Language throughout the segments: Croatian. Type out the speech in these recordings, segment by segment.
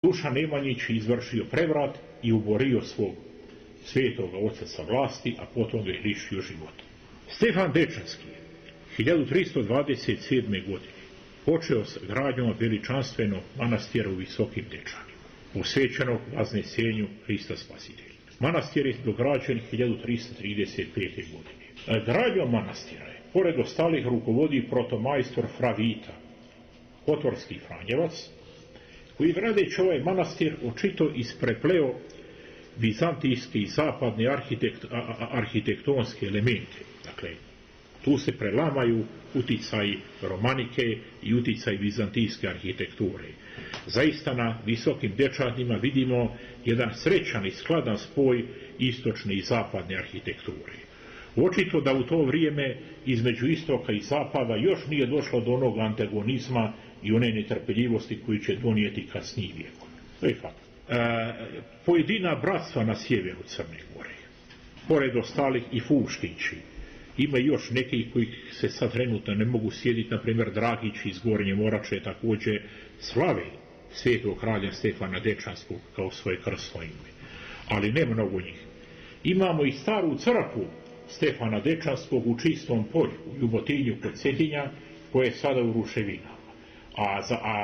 Dušan Nemanjić izvršio prevrat i uborio svog svetoga oca sa vlasti, a potom ga je lišio života. Stefan Dečanski 1327. godine počeo s gradnjom veličanstvenog manastira u Visokim Dečanima, posvećenog Vaznesenju Hrista Spasitelja. Manastir je dograđen 1335. godine. Gradnjom manastira je, pored ostalih, rukovodi protomajstor Fra Vita, Kotorski Franjevac, koji gradeći ovaj manastir očito isprepleo vizantijske i zapadne arhitektonske elemente. Dakle, tu se prelamaju uticaj romanike i uticaj vizantijske arhitekture. Zaista na Visokim Dečanima vidimo jedan srećan i skladan spoj istočne i zapadne arhitekture. Očito da u to vrijeme između istoka i zapada još nije došlo do onog antagonizma i one netrpeljivosti koji će donijeti kasniji vijekom. To je fakt. Pojedina bratstva na sjeveru Crne Gore, pored ostalih i Fuštići, ima još nekih koji se sad trenutno ne mogu sjediti, na primjer Dragić iz Gornje Morače također slave svetog kralja Stefana Dečanskog kao svoje krsno ime, ali ne mnogo njih. Imamo i staru crkvu Stefana Dečanskog u Čistom polju, u Ljubotinju kod Cetinja, koja je sada u ruševinama. A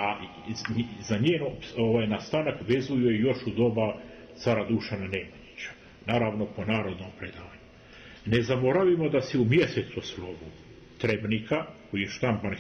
za njeno nastanak vezuju je još u doba cara Dušana Nemanjića, naravno po narodnom predanju. Ne zaboravimo da se u mjesecoslovu Trebnika, koji je štampan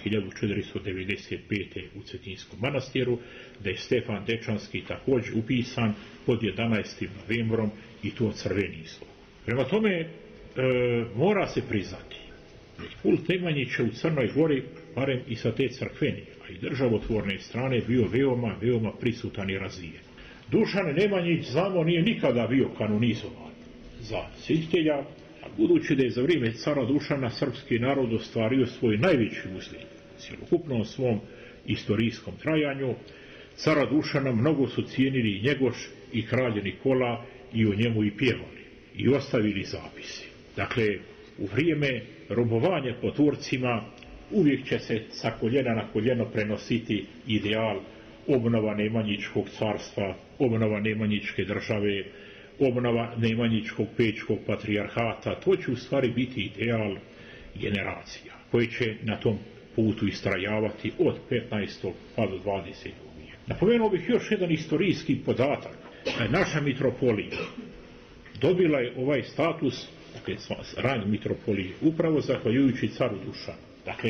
1495. u Cetinskom manastiru, da je Stefan Dečanski također upisan pod 11. novembrom i to crveni slov. Prema tome, mora se priznati, kult Nemanjića u Crnoj Gori, barem i sa te crkvene, a i državotvorne strane, bio veoma prisutan i razvijen. Dušan Nemanjić, znamo, nije nikada bio kanonizovan za svjetitelja, a budući da je za vrijeme cara Dušana srpski narod ostvario svoj najveći uzlet u cjelokupnom svom istorijskom trajanju, cara Dušana mnogo su cijenili i Njegoš i kralj Nikola i o njemu i pjevali i ostavili zapisi. Dakle, u vrijeme robovanja po Turcima uvijek će se sa koljena na koljeno prenositi ideal obnova Nemanjičkog carstva, obnova Nemanjičke države, obnova Nemanjičkog pečkog patrijarhata. To će u stvari biti ideal generacija koji će na tom putu istrajavati od 15. pa do 20. vijeka. Napomenuo bih još jedan istorijski podatak. Naša mitropolija dobila je ovaj status, dakle rang mitropolije, upravo zahvaljujući caru Dušanu. Dakle,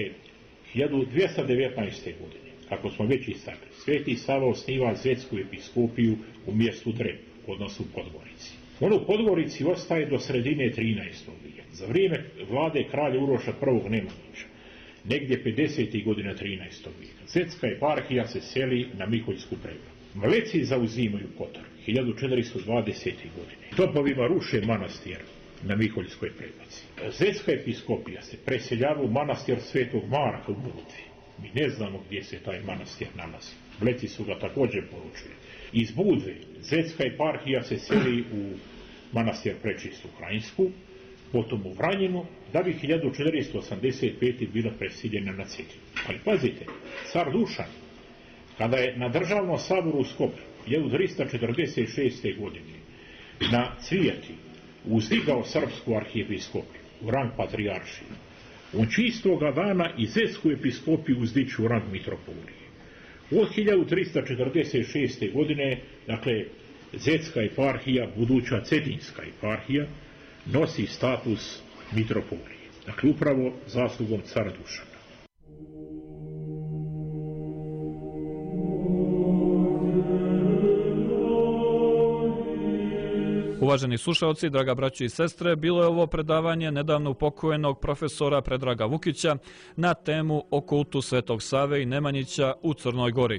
1219. godine, kako smo već istakli, Sveti Sava osniva Zvetsku episkopiju u mjestu Dreb, odnosno u Podgorici. On u Podgorici ostaje do sredine 13. vijeka. Za vrijeme vlade kralja Uroša I. Nemanjića, negdje 50. godina 13. vijeka, Zetska eparhija se seli na Miholjsku Pregradu. Mleci zauzimaju Kotor 1420. godine. Topovima ruše manastir na Miholjskoj Pregraci. Zetska episkopija se preseljava u manastir Svetog Marka u Budvi. Mi ne znamo gdje se taj manastir nalazi. Mleci su ga također poručili. Iz Budve Zetska eparhija se seli u manastir Prečistu Krajinsku, potom u Vranjinu, da bi 1485. bila presiljena na Cetin. Ali pazite, car Dušan, kada je na državnom saboru u Skopju 1346. godine na Cvijeti uzdigao srpsku arhijepiskopiju u rang patrijaršije, on će istoga dana i Zetsku episkopiju uzdići u rang mitropolije. Od 1346. godine, dakle, Zetska eparhija, buduća Cetinska eparhija, nosi status mitropolije. Dakle, upravo zaslugom cara Dušana. Uvaženi slušalci, draga braćo i sestre, bilo je ovo predavanje nedavno upokojenog profesora Predraga Vukića na temu o kultu Svetog Save i Nemanjića u Crnoj Gori.